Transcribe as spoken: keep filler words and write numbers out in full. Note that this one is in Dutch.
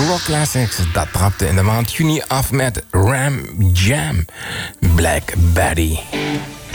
Rock Classics. Dat trapte in de maand juni af met Ram Jam. Black Betty.